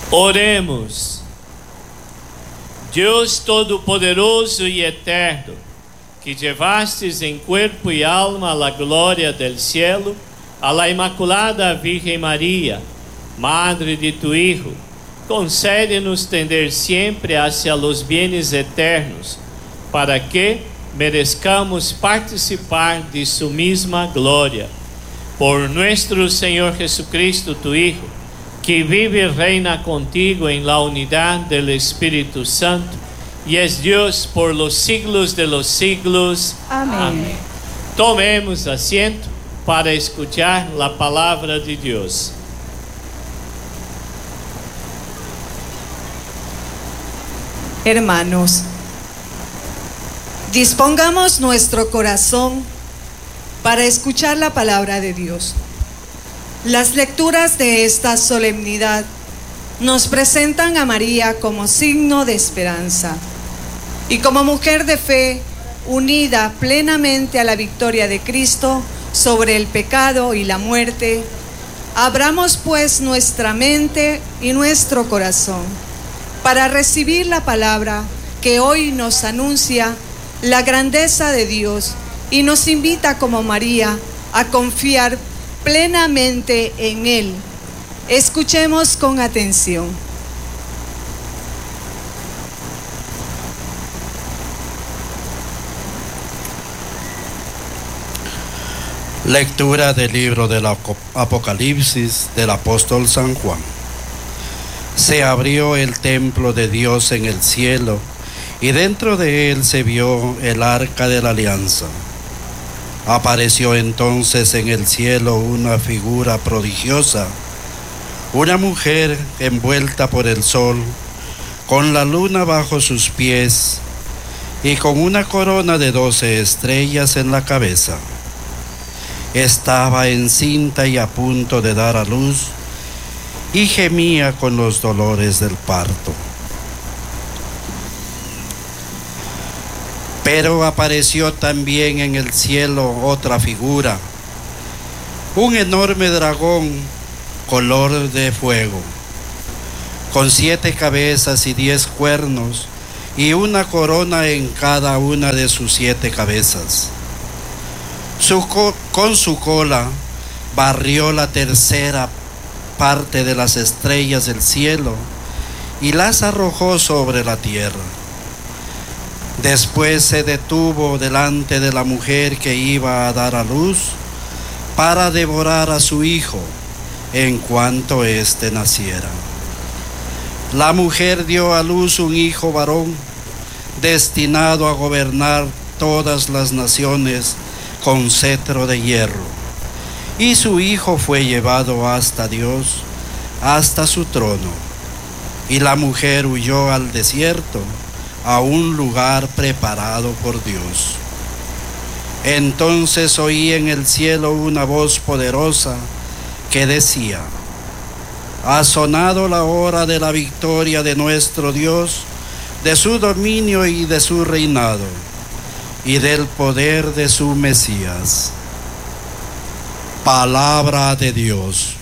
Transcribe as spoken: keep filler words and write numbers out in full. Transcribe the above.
Oremos. Deus Todo-Poderoso e Eterno, que llevastes em corpo e alma a la glória del cielo, a la Imaculada Virgem Maria, Madre de tu Hijo, concede-nos tender sempre hacia los bienes eternos, para que merezcamos participar de su misma gloria. Por nuestro Señor Jesucristo, tu Hijo, que vive y reina contigo en la unidad del Espíritu Santo, y es Dios por los siglos de los siglos. Amén. Amén. Tomemos asiento para escuchar la palabra de Dios. Hermanos, dispongamos nuestro corazón para escuchar la palabra de Dios. Las lecturas de esta solemnidad nos presentan a María como signo de esperanza y como mujer de fe unida plenamente a la victoria de Cristo sobre el pecado y la muerte. Abramos pues nuestra mente y nuestro corazón para recibir la palabra que hoy nos anuncia la grandeza de Dios y nos invita como María a confiar plenamente en Él. Escuchemos con atención. Lectura del libro del Apocalipsis del apóstol San Juan. Se abrió el templo de Dios en el cielo, y dentro de él se vio el arca de la alianza. Apareció entonces en el cielo una figura prodigiosa, una mujer envuelta por el sol, con la luna bajo sus pies y con una corona de doce estrellas en la cabeza. Estaba encinta y a punto de dar a luz, y gemía con los dolores del parto. Pero apareció también en el cielo otra figura, un enorme dragón color de fuego, con siete cabezas y diez cuernos, y una corona en cada una de sus siete cabezas. Su co- con su cola barrió la tercera parte de las estrellas del cielo y las arrojó sobre la tierra. Después se detuvo delante de la mujer que iba a dar a luz para devorar a su hijo en cuanto éste naciera. La mujer dio a luz un hijo varón, destinado a gobernar todas las naciones con cetro de hierro. Y su hijo fue llevado hasta Dios, hasta su trono. Y la mujer huyó al desierto, a un lugar preparado por Dios. Entonces oí en el cielo una voz poderosa que decía: ha sonado la hora de la victoria de nuestro Dios, de su dominio y de su reinado, y del poder de su Mesías. Palabra de Dios.